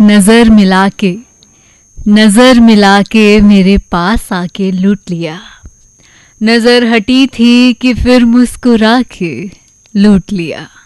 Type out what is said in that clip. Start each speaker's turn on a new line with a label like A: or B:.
A: नजर मिला के नजर मिला के मेरे पास आके लूट लिया। नजर हटी थी कि फिर मुस्कुरा के लूट लिया।